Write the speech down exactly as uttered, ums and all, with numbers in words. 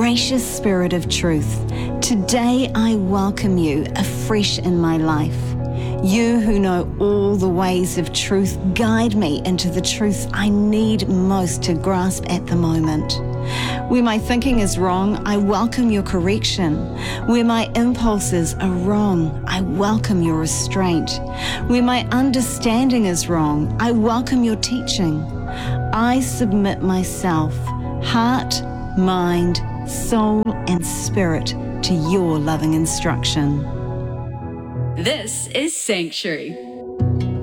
Gracious Spirit of truth, today I welcome you afresh in my life. You who know all the ways of truth, guide me into the truth I need most to grasp at the moment. Where my thinking is wrong, I welcome your correction. Where my impulses are wrong, I welcome your restraint. Where my understanding is wrong, I welcome your teaching. I submit myself, heart, mind, soul, and spirit to your loving instruction. This is Sanctuary.